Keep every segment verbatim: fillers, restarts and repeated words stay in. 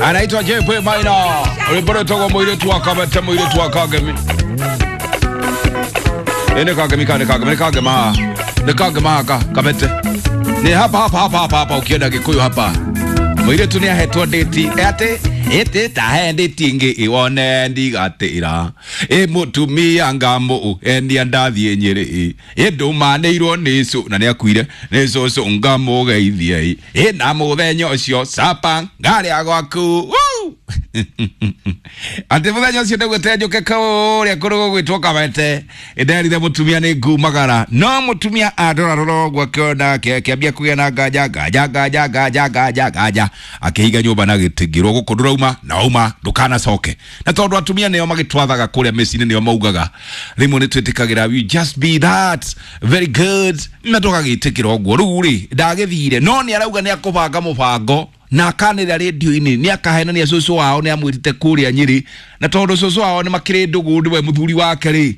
anaitwa J P Maina. Ulipata toka mwile tu akabata mwile tu akagemi. Ene kagemi kane kagemi kagema. Ne kagema ka kabete. Ni hapa hapa hapa hapa hapa ukienda Kikuyu hapa. Mwile tu ni ahetwa date ate ete tahende tingi iwone ndigatira e mutumia ngamo endi andathie Nyeri e ndumaneirwo nisu na ni akuire nisu so ngamo geithie e na muthenyo ucio sapa ngari agwaku ate muthenyo ucio ndegwetenjuke kauria kurugo gwitwo Kabete nderire mutumia ni ngumagara no mutumia adora roro gwakiona kiambia kugena gaja gaja gaja gaja gaja gaja akihiga nyumba na gitigirwo gukundura uma na uma ndukana soke na tondu atumia neo magitwathaga kuria mecini neo maugaga rimwe ni twitikagira you just be that very good na tugagitikira ogwo ruri ndagithire no ni arauga ni akubanga mubango na kanira radio-ini ni akahenania cucu wao ni amwirite kuria Nyeri na tondu cucu wao ni makire ndugu ndiwe muthuri wake ri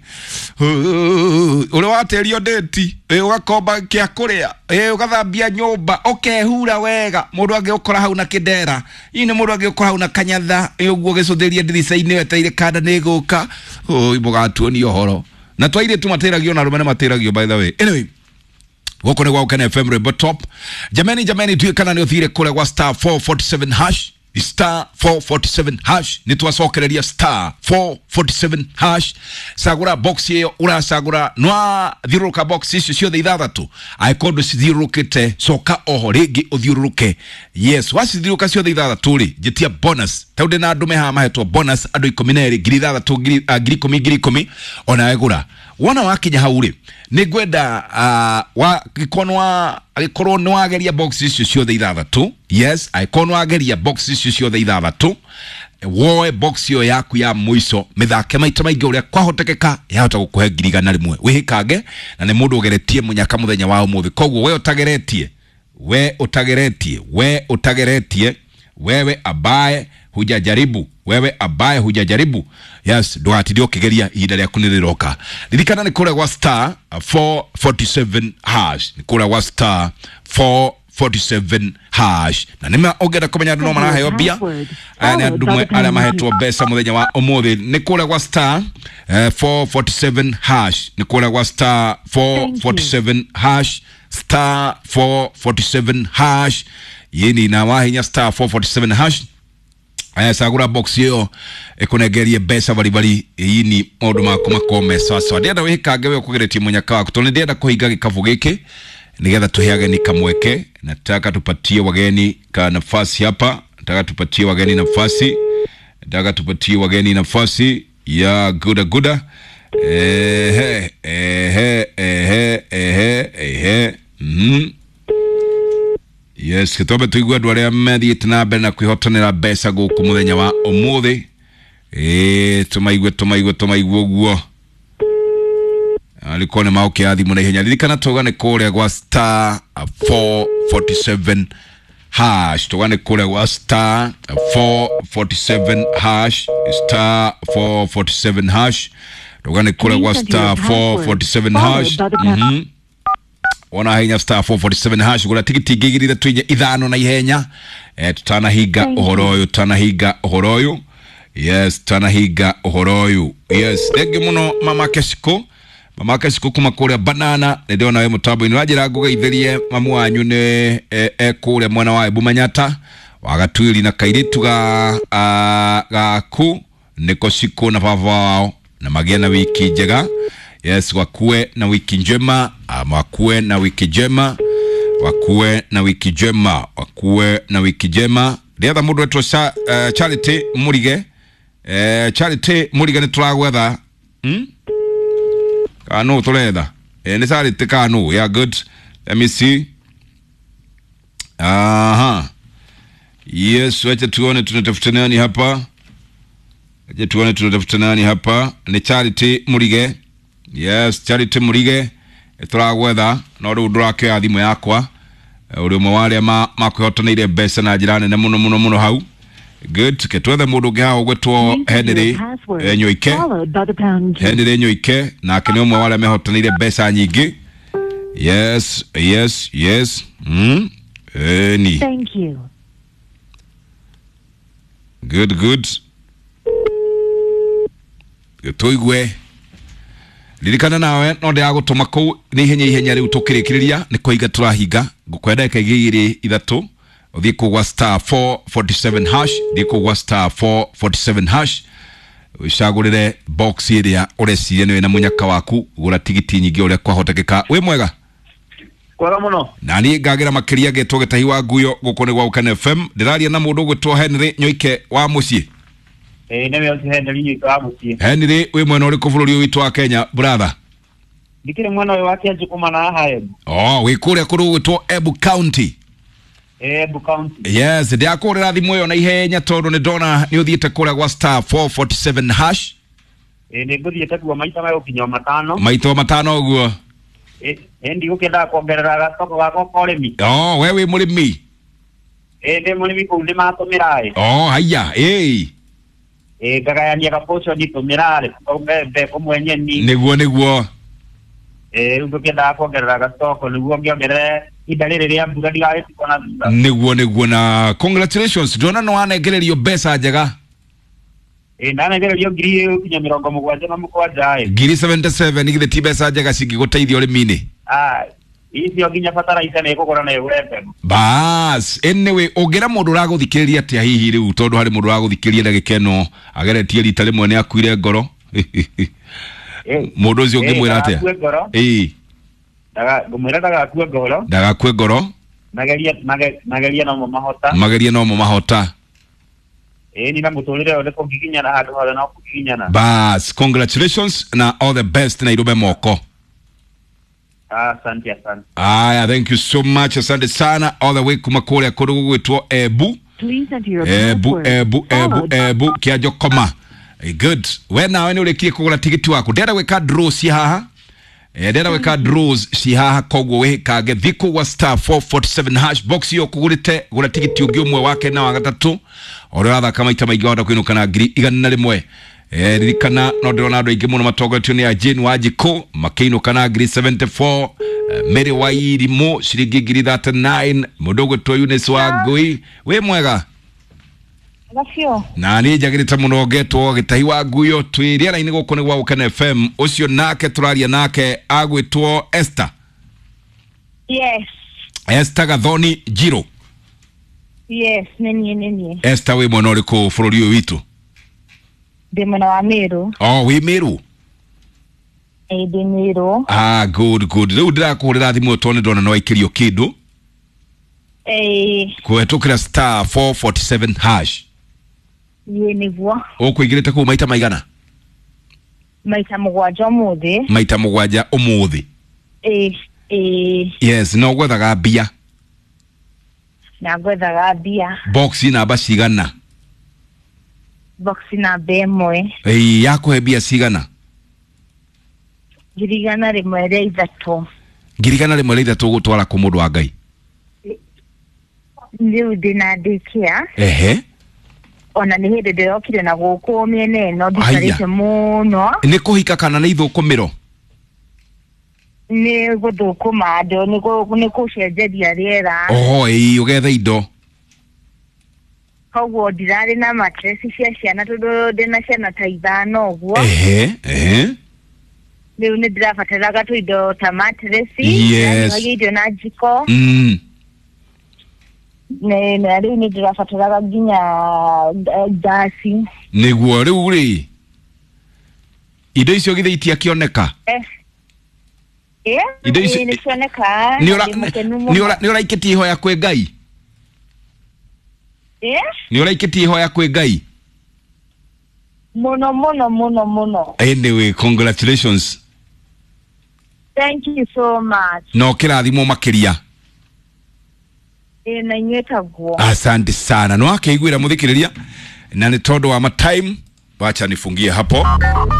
uri waterio deti e ugakomba kia kuria e ugathambia nyumba ukehura wega mundu angiukora hau na kidera ine mundu angiukora hau na kanyatha e uguo gicuthiria ndirica-ini weteire kanda ni guka oi mugatuoni ohoro na twaire tu materagio na rumene materagio by the way anyway wako ni wao kana F M Rebo Top jamani jamani tuwe kana ni uthire kule wa star four forty-seven hash star four forty-seven hash ni tuwasokereria star four forty-seven hash sagura box yeyo ura sagura nwa thiruka box icio ciothe ithathatu aikondo cithirukite soka oho rigi uthiruruke yes wacithiruka ciothe ithathatu ri jitia bonus taude na andu meha mahetwo bonus andu ikumi na eri ngiri ithathatu ngiri ikumi ngiri ikumi ona egura wana wakinya hauri ni gwenda uh, wa gikonwa gikorwo ni wageria box icio ciothe ithathatu yes ikonwa wageria box icio ciothe ithathatu woe box yo yaku ya muico mithake maita maingi uria kwahotekeka yahota gukuhe ngiri igana rimwe wihikange na ni mundu ugeretie munyaka muthenya wa umuthi koguo we utageretie we utageretie we utageretie wewe abaye hujajaribu wewe abaye hujajaribu yes ndugatithie ukigeria ihinda riaku ni riroka ririkana ni kure wa star four forty-seven hash ni kure wa star four forty-seven hash na nima ogera kumenya andu no maraheo bia ani andu mwe ala mahetwo besa muthenya wa umuthi ni kure wa star four forty-seven hash ni kure wa star four forty-seven hash star four forty-seven hash yini na wahinya star four forty-seven hash aya sagura box yo ekunegerie besa bali bali yini modu makoma kome sasa ndienda wihikange we kugeretie munyaka waku to ndienda kuhiga gikavu giki nigetha tuheage ni kamweke nataka tupatie wageni ka nafasi hapa nataka tupatie wageni nafasi nataka tupatie wageni nafasi ya guda guda ehe ehe ehe ehe ehe mhm yes kitobe tuigwa dware methi tinabe na kwihotanira besa guku muthenya wa umuthi eh tumaigwe tumaigwe tumaigwe guo alikone maoke athi muna ihenya lirikana togane kore gwa star four forty-seven hash togane kore gwa star four forty-seven hash star four forty-seven hash togane kore gwa star four forty-seven hash mhm ona henya star four forty-seven hash gura tikiti gigirire twinye ithano na ihenya eh tutana higa ohoroyo tutana higa ohoroyo yes tutana higa ohoroyo yes tege muno mama Keshiko mama Keshiko kuma kure banana ndio nawe mutabo inwajira gugeithĩrie mamu wanyu ne e, e kure mwana wa Ebumanyata wagatwiri na kairitu ga ga ku niko siku na baba wao na magena wiki njega yes wakue na wiki njema wakue na wiki njema wakue na wiki njema wakue na wiki njema ndiatha mundu wetu sa uh, Charity Murige uh, Charity Murige ni turagwetha hmm kanu turetha eh ni Charity kanu yeah good let me see aha yes wacha tuone tunatafuta nani hapa wacha tuone tunatafuta nani hapa ni Charity Murige yes Charity Murige turagwetha no ru ndurake athimu yakwa uri mo wale ma makuhotanire besa na jirane na muno muno muno hau good ketwethe mundu ngao gwetwo Henry Nyoike Henry Nyoike na kene mo wale mehotanire besa nyingi yes yes yes mm eh ni thank you Good, good. Tuigwe. Lirikana nawe no ndia gutuma ku ni ihenya ihenya riu tukirikiriria ni kuiga turahinga ngukwenda kaigiri ithatu uthie kugwa star four forty-seven hash thie kugwa star four forty-seven hash ushagurire box iria ureciria ni na munyaka waku gura tigiti nyingi uria kwahotekeka wi mwega kwega muno nani ngagira makiria getwo getahi wa nguyo gukone gwa Ukana F M ndiraria na mundu gwitwo Henry Nyoike wa mucie eh neme osi Henry Nyoike wa mucie Henry wi mwena uri kubuluri witu wa Kenya brother dikire mwana wa Kenya kuma na haebu oh wi kuria kuru gwitwo Embu County Embu County yes ndia kurira thimu yo na ihenya tondu ni ndona ni uthiete kuria gwa star four forty-seven hash eh ni nguthiete kuwa maita mayo kinyo matano maito matano guo eh ndi ukenda kuongerera gatoko gako koremi oh wewe murimi eh ndi murimi ku ndi matumirae oh haya eh eh gagayania gapocho ndi tumirare kumbe kumwenye ni niguo niguo eh ukenda kuongerera gatoko niguo ngiongerere idalire ria mbura ndigae kona niguo niguo na congratulations ndona no anegererio besa njega eh ndana ngererio ngiri kinya mirongo mugwanja na mugwanja eh ngiri seventy-seven igithe ti besa njega cingiguteithia urimini ah icio nginya fataraitha ne kugura na urembe bas anyway ogira mundu raguthikiriria atia hihi riu tondu hari mundu raguthikiriria na gikeno ageretie rita rimwe ni akuire ngoro mundu ucio ngimwira atia eh daga ngumwira daga akue ngoro daga akue ngoro mageria mageria no mahota mageria no mahota eh ni na muturire ole kugiginya na hadu hole na kugiginya na bas congratulations na all the best na irobe moko ah asante asante aya thank you so much asante sana all the way kumakore akuru gwitwo Embu Embu Embu Embu Embu kiajo koma good we nawe ni urekie kugura tigiti waku ndera weka draw si haha eh ndera weka draws si haha kogwo we kage thiku wa star four forty-seven hash box yo kugurite gura tigiti ungi umwe wake na wa gatatu oratha kama ita maiga wada kwinuka na ngiri igana na rimwe eh ririkana no ndona andu aingi muno matogetio ni Jane Wajiko makeinuka na ngiri seventy-four uh, Mary Wairimu shiringi ngiri thirty-nine mudogo to Eunice wa Ngui we mwega Gafio na ni jagirita muno getwo gitahi wa Nguyo twiria na ini gukone gwa Ukana F M ucio nake turaria nake agwitwo Esther yes Esther Gathoni Jiro yes nini nini Esther we mwana uri ku bururi uyu witu de mwana wa Meru oh we Meru eh de Meru ah good good riu ndirakurira thimu tone ndona no ikirio kindu eh kwetukira star four forty-seven hash ye niguo ukuigirite ku maita maigana maita mugwanja umuthi maita mugwanja umuthi eh eh yes no gwethaga bia na gwethaga bia box namba cigana box namba imwe eh yakuhe bia cigana ngiri igana rimwe ria ithatu ngiri igana rimwe ria ithatu gutwara ku mundu wa Ngai riu ndinandikia ehe ona ni hindi ndirokire na guku miene no ndikarite muno ni kuhika kana ni ithukumiro ni guthukuma andu ni ku ni kucenjeria riera oh ii ugetha indo koguo ndirari na mattress cia ciana tondu ndina ciana ta ithano uguo ehe ehe riu ni ndirabataraga tu indo ta mattress yes indo na jiko mm ne ne riu ni ndirabataraga nginya gasi niguo riu ri indo icio githeitia kioneka eh eh indo icio ni cioneka ni ora ni ora ni ora ikiti ihoya kwe Ngai eh ni ora ikiti ihoya kwe Ngai muno muno muno muno anyway congratulations thank you so much no kirathimo makiria e na nyetaguo asante sana no akeiguira muthikiriria na ni todo wa time wacha nifungie hapo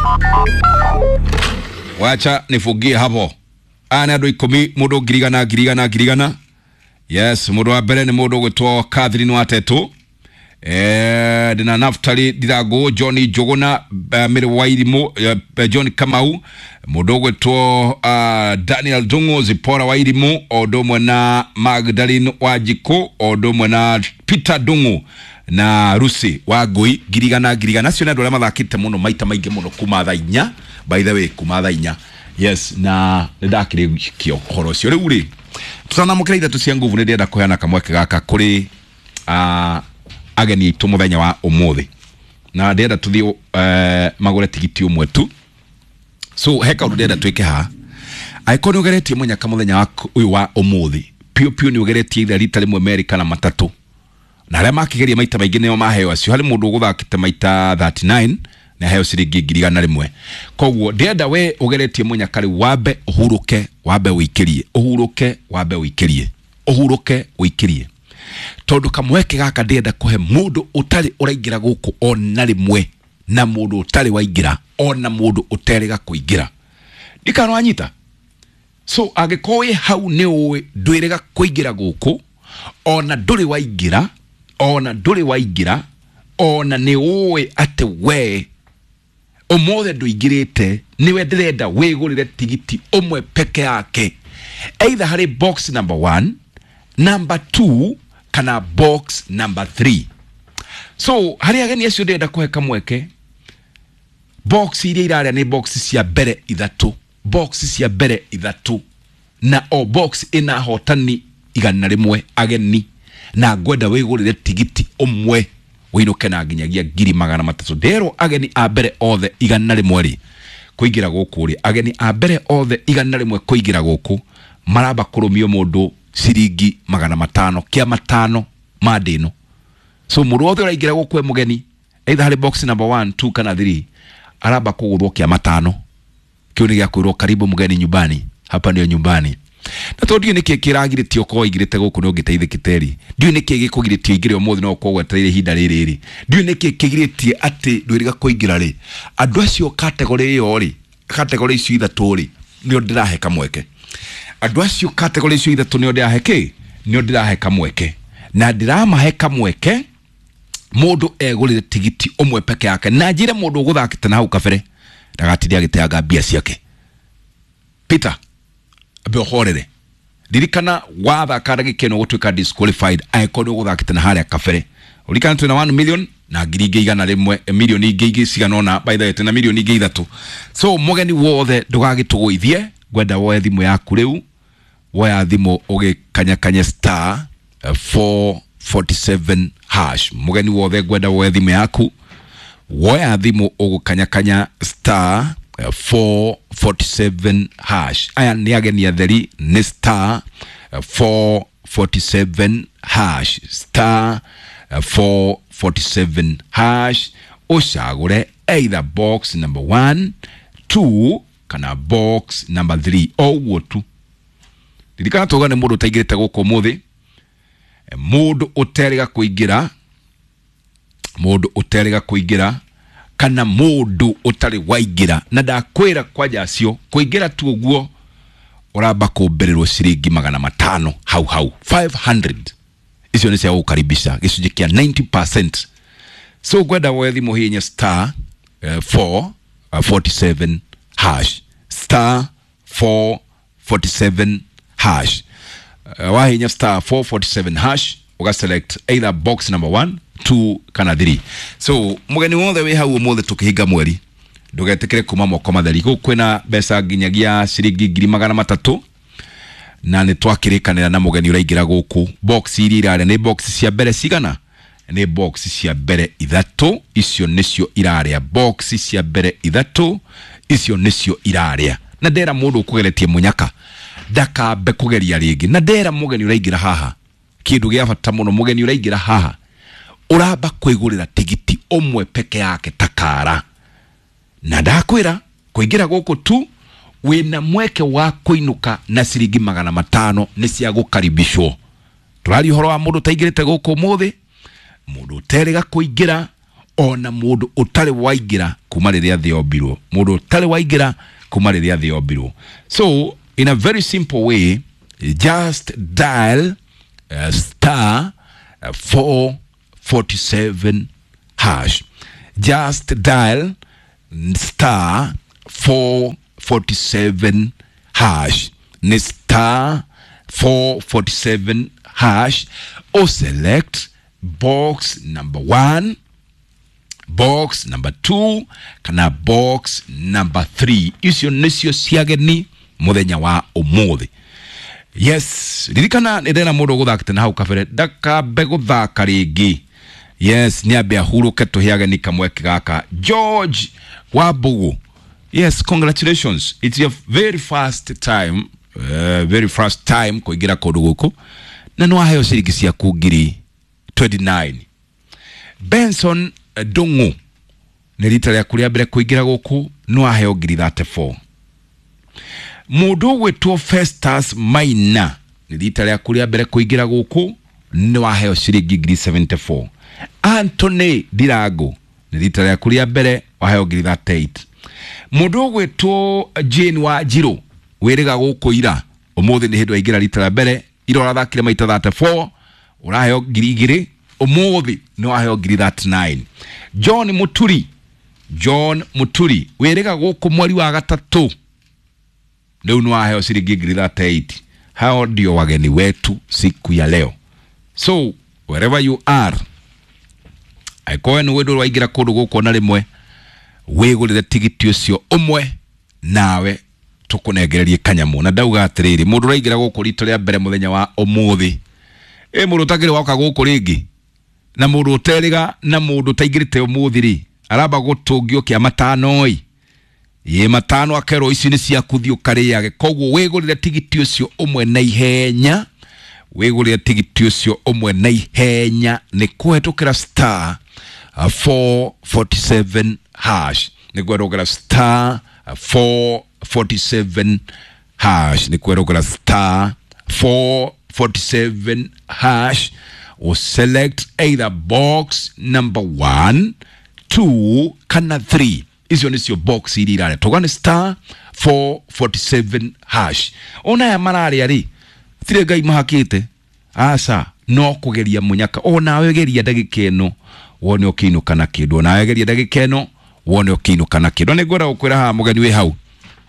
wacha nifungie hapo ana andu ikumi mundu ngirigana ngirigana ngirigana yes mundu wa mbere ni mundu gwitwo Catherine Watetu eh dina Naftali Dirago Johnny Jogona uh, Mary Wairimu uh, John Kamau mundu gwitwo uh, Daniel Dungu Zipora Wairimu odomwe na Magdalene Wajiko odomwe na Peter Dungu na Rusi wa Ngui girigana girigana cio ndio mathakite muno maita maingi muno kuma thaa inya by the way kuma thaa inya yes na ndakire kio horo cio riu ri tutana mukira ithatu cia nguvu ni ndenda kuheana kamweke gaka kuri a ageni itu muthenya wa umuthi na ndenda tuthi uh, magure tigiti umwe tu so heka undu ndenda twike ha aikoni ugeretie munyaka muthenya wa uyu wa umuthi pio pio ni ugeretie ithari rita rimwe America na matatu na aria makigeria maita maingi nio maheo acio hari mundu uguthakite maita thirty-nine na heo ciringi ngirigana rimwe koguo ndenda we ugeretie munyaka ri wabe uhuruke wabe wikirie uhuruke wabe wikirie uhuruke wikirie tondu kamweke gaka ndenda kuhe mundu utari uraingira guku ona rimwe na mundu utari waingira ona mundu uterega kuingira ndikano anyita so agikoye hau ni uwe ndwirega kuingira guku ona nduri waingira ona nduri waingira ona ni uwe ate we umothe nduingirite niwe ndirenda wigurire tigiti umwe peke yake either hari box number one number two kana box number three so hari ageni acio ndenda kuhe kamweke box iria iraria ni box cia mbere ithatu box cia mbere ithatu na o box ina hotani igana rimwe ageni na ngwenda wigurire tigiti umwe winuke na nginyagia ngiri magana matatu ndero ageni a mbere othe igana rimwe ri kuingira guku ri ageni a mbere othe igana rimwe kuingira guku maraba kurumio mundu ciringi magana matano kia matano madino so mundu wothe uraingira guku mugeni either hari box number one two kana three araba kuguthwo kia matano kiuni gya kwirwo karibu mugeni nyumbani hapa ndio nyumbani na tondio niki kiragirite oko igirite guku no giteithikiteri ndio niki gikugirite igire umuthi no kogwetereire hinda riri ri ndio niki kigirite ati ndwiriga kuingira ri andu acio category iyo ri category icio ithatu ri nio ndirahe kamweke andu acio category icio ithatu nio ndirahe ki nio ndirahe kamweke na ndiramahe kamweke mundu egurire tigiti umwe peke yake na njire mundu guthakite na hau kabere ndagatiria giteanga bia ciake Peter abe horere dirikana watha karagi keno gutuika disqualified aikoni guthakite na haria kabere urikana tuna one million na ngiri igana rimwe million ingĩ ciganona by the way tena million ingĩ ithatu so mugeni wothe ndugagituguithie gwenda woe thimu yaku riu woya thimu ugikanyakanya star four forty-seven hash mugeni wothe gwenda woe thimu yaku woya thimu ugukanyakanya star four forty-seven hash aya ni ageni atheri ni star four forty-seven hash star four forty-seven hash ushagure either box number one two kana box number three owo tu dirikana togane mundu utaigirite guko muthi mundu uterega kuingira mundu uterega kuingira kana mundu utari waingira na ndakwira kwa jacio kuingira tu uguo uraba kumberirwo ciringi magana matano hau hau five hundred icio ni cia gukaribisha gicunji kia ninety percent so gwenda wethi muhinya star uh, four forty-seven hash star four forty-seven hash uh, wahinya star four forty-seven hash uga select either box number one two kana three so mugeni wothe we hau umothe tukihinga mweri ndugetekere kuma moko matheri guku kwina mbeca nginyagia ciringi ngiri magana matatu na ni twakirikanira na mugeni uraingira guku box iri irare ni box cia mbere cigana ni box cia mbere ithatu icio nicio iraria box cia mbere ithatu icio nicio iraria na ndera mundu kugeretie munyaka ndakambe kugeria ringi na ndera mugeni uraingira haha kindu gia bata muno mugeni uraingira haha uraba kwigurira tigiti umwe peke yake takara na ndakwira kuingira guku tu wina mweke wa kuinuka na ciringi magana matano ni cia gukaribishwo turari horo wa mundu taigirite guku muthi mundu terega kuingira ona mundu utari waingira kuma riria thiombirwo mundu utari waingira kuma riria thiombirwo so in a very simple way just dial uh, star uh, four forty-seven hash just dial star four forty-seven hash ni star four forty-seven hash or select box number one, box number two, kana box number three. Icio nicio ciageni muthenya wa umuthi. Yes, ririkana ndena mundu guthakite na hau kabere ndakabe guthaka ringi. Yes, niambe ahuruke tuhiageni kamweke gaka George Wabugu. Yes, congratulations. It's your very first time, uh, very first time kuingira kundu guku na no aheo ciringi ciaku ngiri twenty-nine. Benson Dungu ni rita rĩa kuria mbere kuingira guku no aheo ngiri thirty-four. Mundu gwitwo Festus Maina ni rita rĩa kuria mbere kuingira guku no aheo ciringi ngiri seventy-four. Anthony Dirago ni rita rĩa kuria mbere aheo ngiri thirty-eight. Mundu gwitwo Jane wa Jiro wiriga guku ira umuthi ni hindu aingira rita rĩa mbere ira urathakire maita thirty-four uraheo ngiri igiri umuthi no aheo ngiri thirty-nine. John Muturi John Muturi wiriga guku mweri wa gatatu leo no aheo ciringi ngiri thirty-eight. Hao ndio wageni wetu siku ya leo. So wherever you are, aikoe ni wedu waigira kundu guku na rimwe wigurire tigiti ucio umwe nawe tukunegererie kanyamu na ndauga atiriri mundu raigira guku rito ria mbere muthenya wa umuthi e mundu tagire waka guku ringi na mundu uteriga na mundu taigirite umuthi ri araba gutungio kia matano oi ye matano akero ici ni cia kuthio kariage koguo wigurire tigiti ucio umwe na ihenya wigurire tigiti ucio umwe na ihenya ni kuhetukira star uh, four forty-seven hash ni kuhetukira star uh, four forty-seven hash ni kuhetukira star four forty-seven hash or select either box number one, two, kana three. Icio nicio box irirare tugane star four forty-seven hash. Ona ya marari ari tire gai mahakite asa no kugeria munyaka ona wegeria dagika eno wone okinuka na kindu ona wegeria dagika eno wone okinuka na kindu. Nigora ukwira ha mugani we hau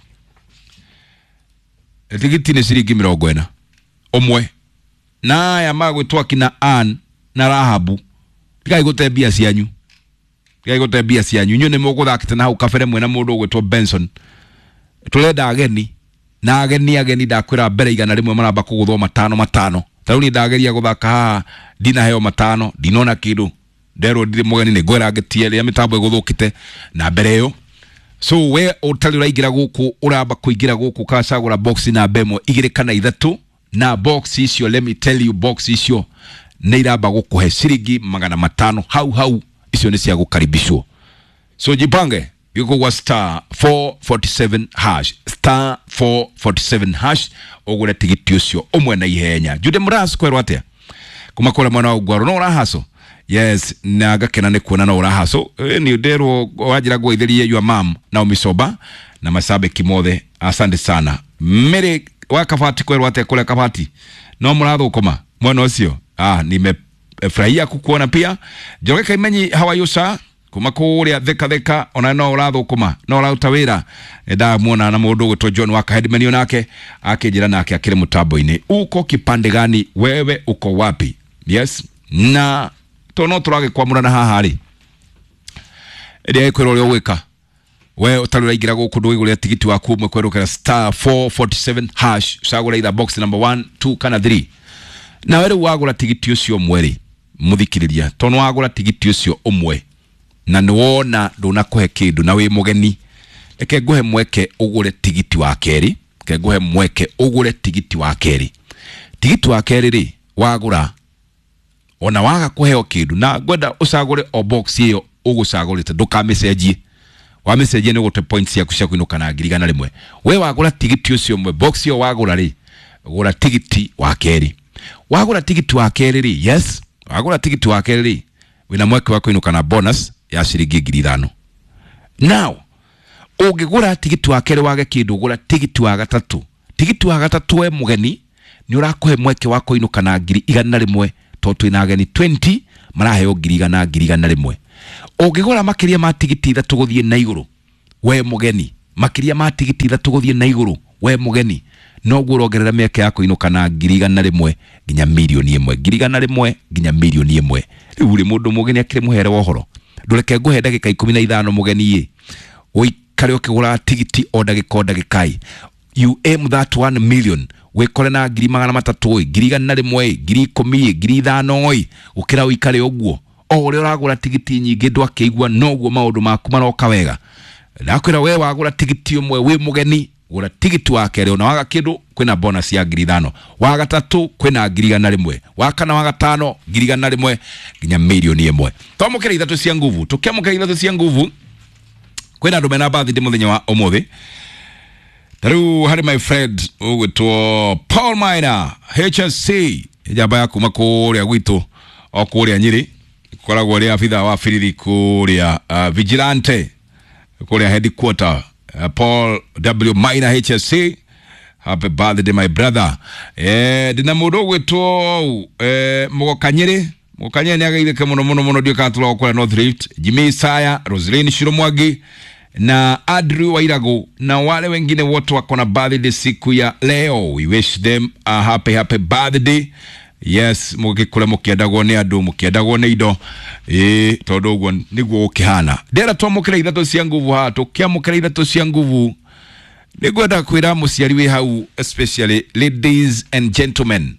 tigiti ni ciringi mirongo ina umwe na ya magwitwa kina Ann na Rahabu tigai gute bia cianyu tigai gute bia cianyu nyu ni muguthakite na hau kabere mwena mundu gwitwa Benson tulenda ageni na ageni ageni ndakwira mbere igana rimwe maramba kuguthwa matano matano tariu ni ndageria guthaka ha dina heo matano dinona kindu ndero ndire mugeni ni gwera agetie ria mitambo iguthukite na mbere yo. So we utali uraigira guku uramba kuigira guku kacagura box na bemo igire kana ithatu na box icio, let me tell you, box icio ne iramba gukuhe ciringi magana matano hau hau icio ni cia gukaribishwo. So jipange yuko wa star four forty-seven hash star four forty-seven hash ogure tigiti ucio umwe na ihenya. Jude Mras kwerwa atia kumakora mwana wa gwaro no urahaso. Yes, na gakena ne kuona no urahaso e, ni ndero wajira gwetherie your mom na umisoba na masabe kimothe. Asante sana mere wakafati kwerwa atia kule kafati no muratho koma mwana ucio. Ah, nimefurahia kukuona pia. Joge Kaimenyi, how are you sir? Kumakuria theka theka ona no uratho kuma no urautawira eda muona na mundu gwitwo John waka headman nake akijira nake akire mutambo-ini. Uko kipande gani wewe, uko wapi? Yes, na tono turage kwa murana haha ri edia ikwiro rio gwika we utarura igira guku ndwigure tigiti waku umwe kwerukira star four forty-seven hash sagura either box number one, two kana three. Na wewe wagura tigiti ucio mweri muthikiriria tono wagura tigiti ucio umwe na niwona nduna kuhe kindu na wi mugeni eke guhe mweke ugure tigiti wa keri ke guhe mweke ugure tigiti wa keri tigiti wa keri ri wagura ona waga kuheo kindu na gwenda usagure o box iyo ugusagurite nduka message wa message ni gute points ya kusha kuinuka na ngiri gana rimwe. We wagura tigiti ucio mwe box iyo wagura ri gura tigiti wa keri wagura tigiti wa keri ri yes wagura tigiti wa keri ri wina mweke wa kuinuka na bonus ya shiringi ngiri ithano. Now ugigura tigiti wa keri wage kindu gura tigiti wa gatatu tigiti wa gatatu we mugeni ni urakuhe mweke wa kuinuka na ngiri igana rimwe to twina ageni twenty maraheo ngiri igana ngiri igana rimwe. Ugigura makiria ma tigiti ithatu guthie na iguru we mugeni makiria ma tigiti ithatu guthie na iguru we mugeni no gurogerera miaka yako inukana ngirigana rimwe nginya milioni imwe ngirigana rimwe nginya milioni imwe riu ri mundu mugeni akire muhere wohoro ndureke nguhe ndagika ikumi na ithano mugeni ye uikare ukigura tigiti o ndagika o ndagikai you aim that one million wekore na ngiri magana matatu ngirigana rimwe ngiri ikumi ngiri ithano ukira uikare uguo o uri uragura tigiti nyingi ndwakeigua noguo maundu maku maroka wega nakwira we wagura tigiti umwe we mugeni gura tigiti wa kere ona waga kindu kwina bonus ya ngiri ithano wa gatatu kwina ngiri igana rimwe wa kana wa gatano ngiri igana rimwe nginya milioni imwe twamukira ithatu cia nguvu tukiamukira ithatu cia nguvu kwina ndume na birthday muthenya wa umuthi taru hari my friend ugwitwo Paul Maina H S C jamba ya kuma kuria gwitu o kuria Nyiri koragwo ri afitha wa firiri kuria uh, vigilante kuria headquarter uh, Paul W Maina H S C happy birthday my brother eh dina mudo gwitu eh mugokanyire mugokanyire ni agaitheke muno muno muno dio katula okora North Rift Jimmy Saya Roslyn Shiromwagi na Andrew Wairago na wale wengine wote wako na birthday siku ya leo. We wish them a happy happy birthday. Yes, mugikule mukiendagwo ni andu mukiendagwo ni indo eh tondu uguo niguo ukihana ndera twamukira ithatu cia nguvu ha tukiamukira ithatu cia nguvu nigwenda kwira muciari wi hau especially ladies and gentlemen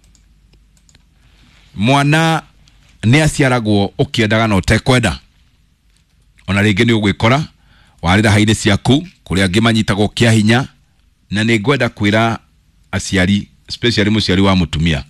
mwana ni aciaragwo ukiendaga no tekwenda ona ringi ni ugwikora warira haine ciaku kuria ngimanyitagwo kia hinya na nigwenda kwira aciari especially muciari wa mutumia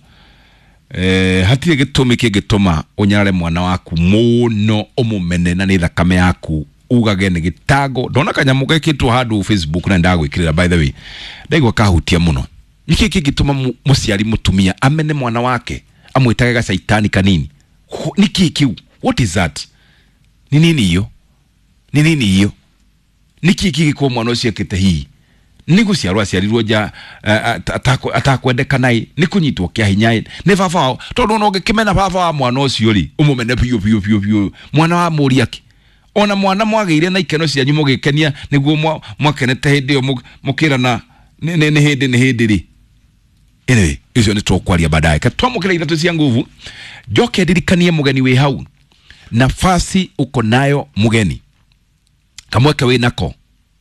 eh hatire gitumi kigituma unyarare mwana waku muno umumene na ni thakame yaku ugage ni gitago ndona kanyamu gekitwo handu Facebook na ndagwikirira by the way ndaigwa kahutia muno niki kigituma muciari mutumia amene mwana wake amwitage ga saitani kanini niki kiu what is that ni nini hiyo ni nini hiyo niki kigiko mwana ucio kite hii nigu ciarwa ciarirwo ja atako atakwendeka nai nikunyitwo kia hinya ni baba wao tondu no ngikimena baba wa mwana ucio ri umumene piu piu piu piu mwana wa muri aki ona mwana mwageire na ikeno cianyu mugikenia niguo mwakenete hindi yo mukirana ni ni hindi ni hindi ri anyway icio ni tukwaria baadaye ka twamukira ithatu cia nguvu joke dirikanie mugeni wi hau nafasi uko nayo mugeni kamweke we nako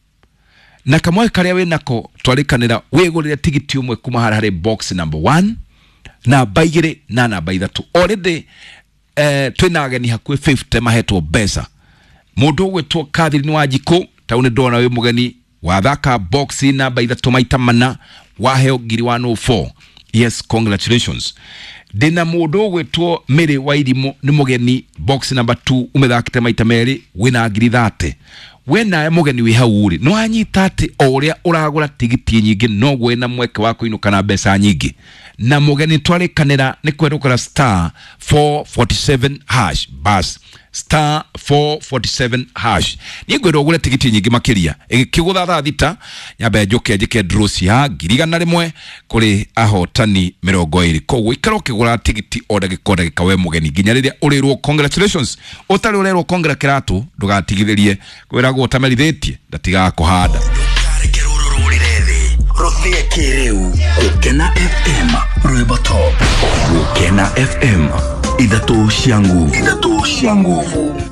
na kamwe karia we nako twarikanira wegurire tigiti umwe kuma harare box number one na baigire na na baithatu already eh twina ageni hakwe fifty mahetwo besa mundu gwetwo Catherine Wajiko tauni ndona we mugeni wathaka box na baithatu maita mana waheo ngiri one oh four yes congratulations dina mundu gwetwo Mary Wairimu ni mugeni box number two umethakite maita meri wina ngiri thirty wena mugeni wi hauri no anyita ati oria uragura tigiti nyingi no gwena mweke wako inukana besa nyingi na mugeni twarikanira ni kwerukara star four forty-seven hash bas star four forty-seven hash ni gwero gure tigiti nyingi makiria ikigutha tha thita nyambe njuke njike drosi ha ngirigana rimwe kuri ahotani mirongo iri koguo ikaro kigura tigiti oda gikoda gikawe mugeni nginya riria urirwo congratulations utari urirwo congratulatu ndugatigithirie kwiragwo utamerithitie ndatiga kuhanda Rothie Kireu Ukena F M Rweboto Ukena F M Idatu cia nguvu Idatu cia nguvu